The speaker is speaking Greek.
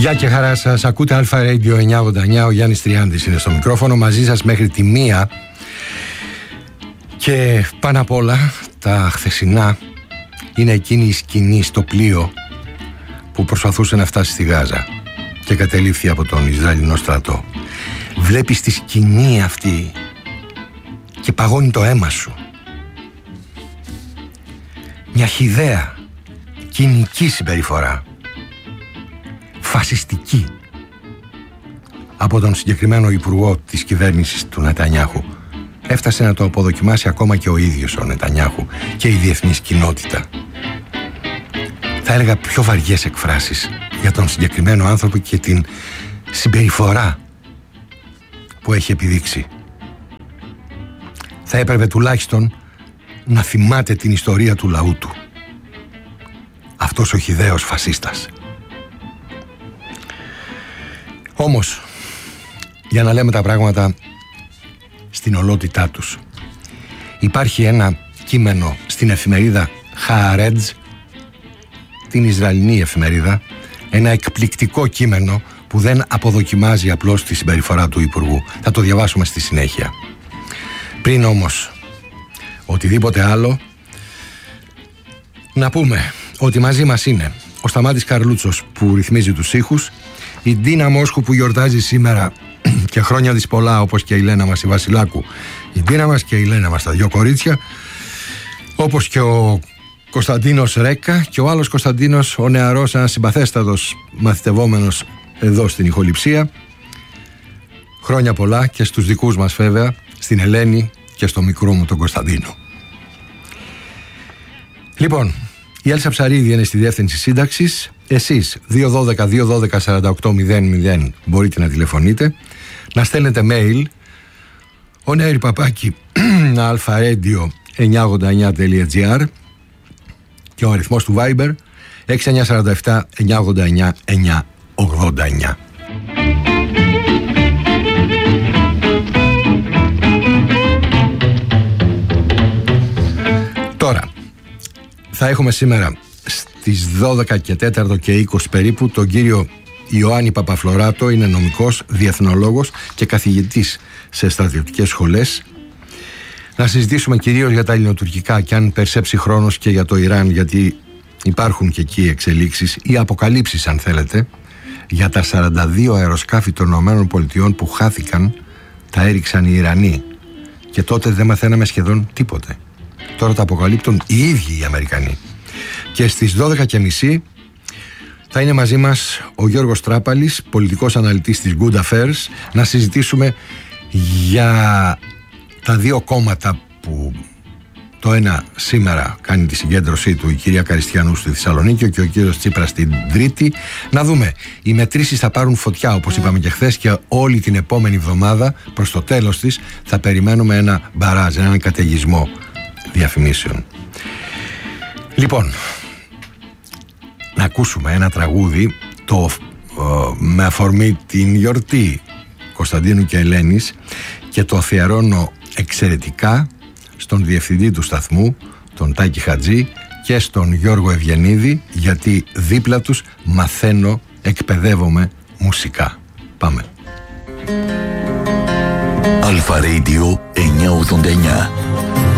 Γεια και χαρά σας, ακούτε Αλφα Radio 989, ο Γιάννης Τριάντης είναι στο μικρόφωνο, μαζί σας μέχρι τη 1. Και πάνω απ' όλα τα χθεσινά είναι εκείνη η σκηνή στο πλοίο που προσπαθούσε να φτάσει στη Γάζα και κατελήφθη από τον Ισραηλινό στρατό. Βλέπεις τη σκηνή αυτή και παγώνει το αίμα σου. Μια χυδαία κοινική συμπεριφορά, φασιστική, από τον συγκεκριμένο υπουργό της κυβέρνησης του Νετανιάχου. Έφτασε να το αποδοκιμάσει ακόμα και ο ίδιος ο Νετανιάχου και η διεθνής κοινότητα. Θα έλεγα πιο βαριές εκφράσεις για τον συγκεκριμένο άνθρωπο και την συμπεριφορά που έχει επιδείξει. Θα έπρεπε τουλάχιστον να θυμάται την ιστορία του λαού του. Αυτός ο χυδαίος φασίστας. Όμως, για να λέμε τα πράγματα στην ολότητά τους, υπάρχει ένα κείμενο στην εφημερίδα Haaretz, την Ισραηλινή εφημερίδα, ένα εκπληκτικό κείμενο που δεν αποδοκιμάζει απλώς τη συμπεριφορά του Υπουργού. Θα το διαβάσουμε στη συνέχεια. Πριν όμως οτιδήποτε άλλο, να πούμε ότι μαζί μας είναι ο Σταμάτης Καρλούτσος που ρυθμίζει τους ήχους, η Ντίνα Μόσχου που γιορτάζει σήμερα και χρόνια της πολλά, όπως και η Λένα μας η Βασιλάκου, η Ντίνα μας και η Λένα μας τα δυο κορίτσια, όπως και ο Κωνσταντίνος Ρέκα και ο άλλος Κωνσταντίνος, ο νεαρός, ένας συμπαθέστατος μαθητευόμενος εδώ στην ηχοληψία. Χρόνια πολλά και στους δικούς μας βέβαια, στην Ελένη και στο μικρό μου τον Κωνσταντίνο. Λοιπόν, η Έλσα Ψαρίδη είναι στη διεύθυνση σύνταξης. Εσείς 212-212-4800 μπορείτε να τηλεφωνείτε, να στέλνετε mail oneradio@alpharadio989.gr και ο αριθμός του Viber 6947-989-989. Τώρα θα έχουμε σήμερα στις 12 και 4 και 20 περίπου τον κύριο Ιωάννη Παπαφλωράτο, είναι νομικός, διεθνολόγος και καθηγητής σε στρατιωτικές σχολές. Να συζητήσουμε κυρίως για τα ελληνοτουρκικά και αν περισσέψει χρόνος και για το Ιράν, γιατί υπάρχουν και εκεί εξελίξεις ή αποκαλύψεις αν θέλετε, για τα 42 αεροσκάφη των ΗΠΑ που χάθηκαν, τα έριξαν οι Ιρανοί και τότε δεν μαθαίναμε σχεδόν τίποτε. Τώρα τα αποκαλύπτουν οι ίδιοι οι Αμερικανοί. Και στις 12.30 θα είναι μαζί μας ο Γιώργος Τράπαλης, πολιτικός αναλυτής της Good Affairs, να συζητήσουμε για τα δύο κόμματα που το ένα σήμερα κάνει τη συγκέντρωσή του, η κυρία Καριστιανού στη Θεσσαλονίκη και ο κύριος Τσίπρας στην Τρίτη. Να δούμε, οι μετρήσεις θα πάρουν φωτιά όπως είπαμε και χθες, και όλη την επόμενη εβδομάδα προς το τέλος της θα περιμένουμε ένα μπαράζ, έναν καταιγισμό διαφημίσεων. Λοιπόν, να ακούσουμε ένα τραγούδι με αφορμή την γιορτή Κωνσταντίνου και Ελένης και το αφιερώνω εξαιρετικά στον διευθυντή του σταθμού, τον Τάκη Χατζή, και στον Γιώργο Ευγενίδη, γιατί δίπλα τους μαθαίνω, εκπαιδεύομαι μουσικά. Πάμε. Αλφα Radio 989.